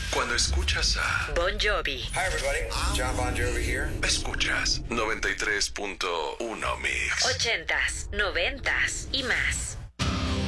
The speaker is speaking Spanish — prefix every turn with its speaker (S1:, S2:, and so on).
S1: Cuando escuchas a
S2: Bon Jovi.
S3: Hi everybody, John Bon Jovi here.
S1: Escuchas 93.1 Mix.
S2: 80s, 90s y más.